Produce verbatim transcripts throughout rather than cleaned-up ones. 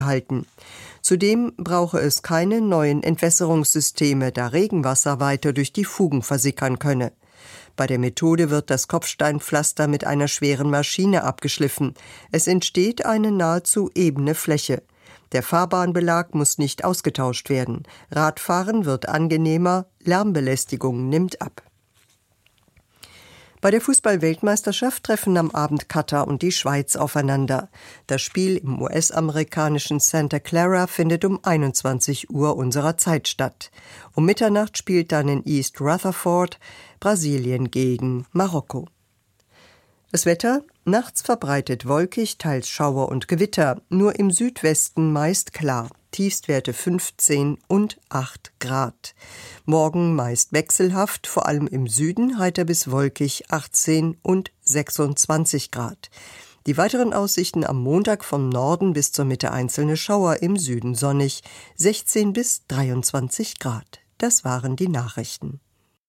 halten. Zudem brauche es keine neuen Entwässerungssysteme, da Regenwasser weiter durch die Fugen versickern könne. Bei der Methode wird das Kopfsteinpflaster mit einer schweren Maschine abgeschliffen. Es entsteht eine nahezu ebene Fläche. Der Fahrbahnbelag muss nicht ausgetauscht werden. Radfahren wird angenehmer, Lärmbelästigung nimmt ab. Bei der Fußball-Weltmeisterschaft treffen am Abend Katar und die Schweiz aufeinander. Das Spiel im U S-amerikanischen Santa Clara findet um einundzwanzig Uhr unserer Zeit statt. Um Mitternacht spielt dann in East Rutherford Brasilien gegen Marokko. Das Wetter: Nachts verbreitet wolkig, teils Schauer und Gewitter, nur im Südwesten meist klar. Tiefstwerte fünfzehn und acht Grad. Morgen meist wechselhaft, vor allem im Süden heiter bis wolkig, achtzehn und sechsundzwanzig Grad. Die weiteren Aussichten am Montag vom Norden bis zur Mitte einzelne Schauer, im Süden sonnig, sechzehn bis dreiundzwanzig Grad. Das waren die Nachrichten.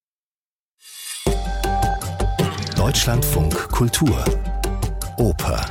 Deutschlandfunk Kultur Oper.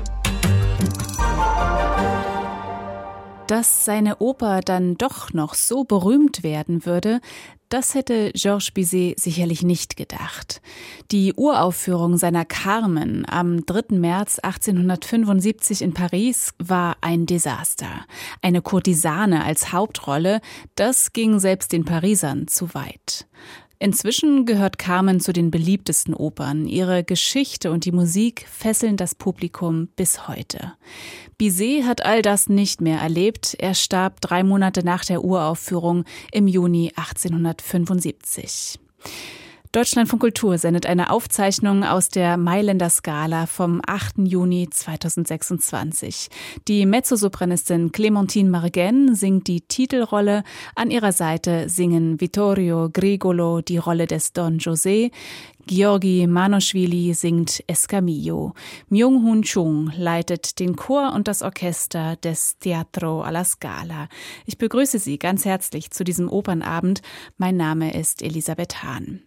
Dass seine Oper dann doch noch so berühmt werden würde, das hätte Georges Bizet sicherlich nicht gedacht. Die Uraufführung seiner Carmen am dritten März achtzehnhundertfünfundsiebzig in Paris war ein Desaster. Eine Kurtisane als Hauptrolle, das ging selbst den Parisern zu weit. Inzwischen gehört Carmen zu den beliebtesten Opern. Ihre Geschichte und die Musik fesseln das Publikum bis heute. Bizet hat all das nicht mehr erlebt. Er starb drei Monate nach der Uraufführung im Juni achtzehnhundertfünfundsiebzig. Deutschlandfunk Kultur sendet eine Aufzeichnung aus der Mailänder Scala vom achten Juni zweitausendsechsundzwanzig. Die Mezzosopranistin Clémentine Margaine singt die Titelrolle. An ihrer Seite singen Vittorio Grigolo die Rolle des Don José. Georgi Manoschwili singt Escamillo. Myung-Hun Chung leitet den Chor und das Orchester des Teatro alla Scala. Ich begrüße Sie ganz herzlich zu diesem Opernabend. Mein Name ist Elisabeth Hahn.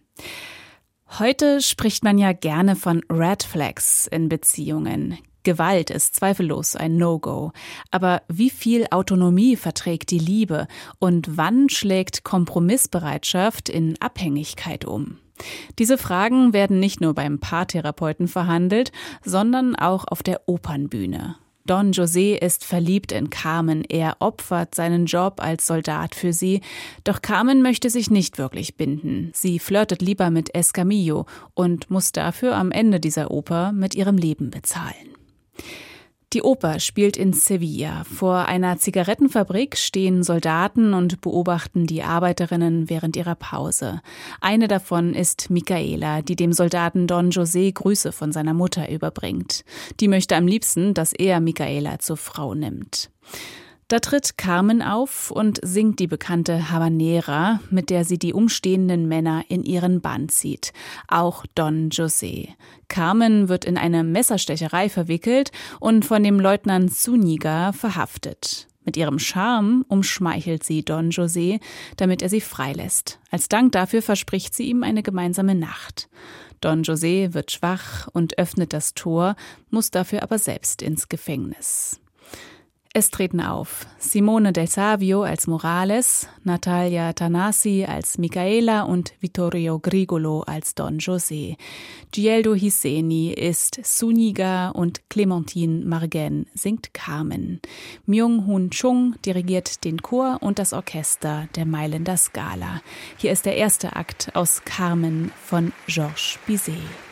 Heute spricht man ja gerne von Red Flags in Beziehungen. Gewalt ist zweifellos ein No-Go. Aber wie viel Autonomie verträgt die Liebe und wann schlägt Kompromissbereitschaft in Abhängigkeit um? Diese Fragen werden nicht nur beim Paartherapeuten verhandelt, sondern auch auf der Opernbühne. Don José ist verliebt in Carmen, er opfert seinen Job als Soldat für sie, doch Carmen möchte sich nicht wirklich binden. Sie flirtet lieber mit Escamillo und muss dafür am Ende dieser Oper mit ihrem Leben bezahlen. Die Oper spielt in Sevilla. Vor einer Zigarettenfabrik stehen Soldaten und beobachten die Arbeiterinnen während ihrer Pause. Eine davon ist Micaela, die dem Soldaten Don José Grüße von seiner Mutter überbringt. Die möchte am liebsten, dass er Micaela zur Frau nimmt. Da tritt Carmen auf und singt die bekannte Habanera, mit der sie die umstehenden Männer in ihren Bann zieht. Auch Don José. Carmen wird in eine Messerstecherei verwickelt und von dem Leutnant Zúñiga verhaftet. Mit ihrem Charme umschmeichelt sie Don José, damit er sie freilässt. Als Dank dafür verspricht sie ihm eine gemeinsame Nacht. Don José wird schwach und öffnet das Tor, muss dafür aber selbst ins Gefängnis. Es treten auf Simone del Savio als Morales, Natalia Tanasi als Micaela und Vittorio Grigolo als Don José. Gieldo Hisseni ist Zúñiga und Clémentine Margaine singt Carmen. Myung-Hun Chung dirigiert den Chor und das Orchester der Mailänder Scala. Hier ist der erste Akt aus Carmen von Georges Bizet.